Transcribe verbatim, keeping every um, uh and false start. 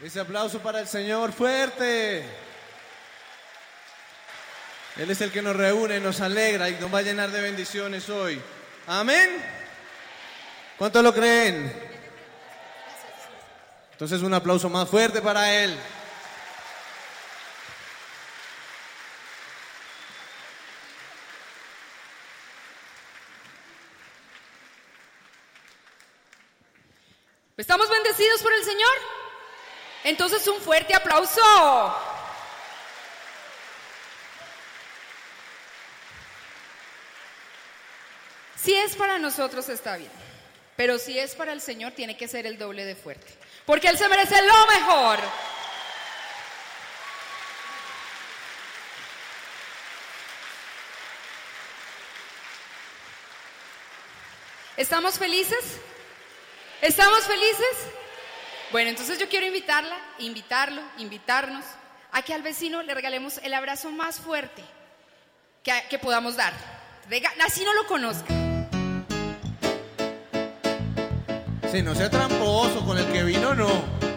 Ese aplauso para el Señor, fuerte. Él es el que nos reúne, nos alegra y nos va a llenar de bendiciones hoy. Amén. ¿Cuántos lo creen? Entonces un aplauso más fuerte para Él. ¿Estamos bendecidos por el Señor? Entonces un fuerte aplauso. Si es para nosotros está bien, pero si es para el Señor tiene que ser el doble de fuerte, porque Él se merece lo mejor. ¿Estamos felices? ¿Estamos felices? Bueno, entonces yo quiero invitarla, invitarlo, invitarnos a que al vecino le regalemos el abrazo más fuerte que, que podamos dar. Rega- así no lo conozca. Sí, no sea tramposo, con el que vino no.